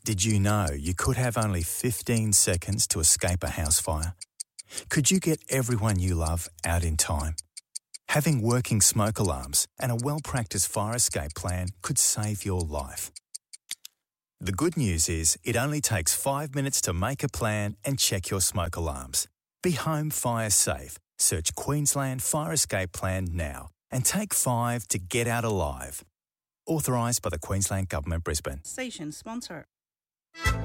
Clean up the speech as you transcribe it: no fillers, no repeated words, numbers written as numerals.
Did you know you could have only 15 seconds to escape a house fire? Could you get everyone you love out in time? Having working smoke alarms and a well-practiced fire escape plan could save your life. The good news is it only takes 5 minutes to make a plan and check your smoke alarms. Be home fire safe. Search Queensland Fire Escape Plan now and take 5 to get out alive. Authorised by the Queensland Government, Brisbane. Station sponsor.